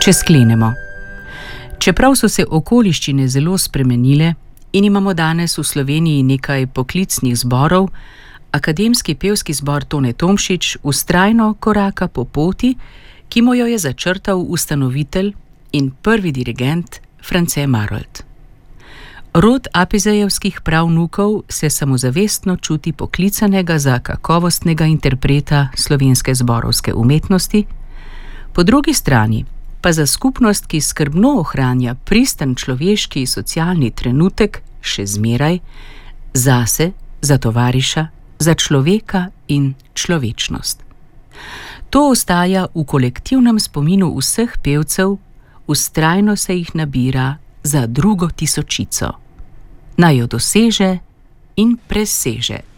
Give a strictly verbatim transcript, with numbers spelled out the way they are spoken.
Če sklenemo. Čeprav so se okoliščine zelo spremenile in imamo danes v Sloveniji nekaj poklicnih zborov, Akademski pevski zbor Tone Tomšič vztrajno koraka po poti, ki mu jo je začrtal ustanovitelj in prvi dirigent France Marolt. Rod apizejevskih pravnukov se samozavestno čuti poklicanega za kakovostnega interpreta slovenske zborovske umetnosti, po drugi strani pa za skupnost, ki skrbno ohranja pristen človeški socialni trenutek še zmeraj, zase, za tovariša, za človeka in človečnost. To ostaja v kolektivnem spominu vseh pevcev, vztrajno se jih nabira za drugo tisočico. Naj jo doseže in preseže.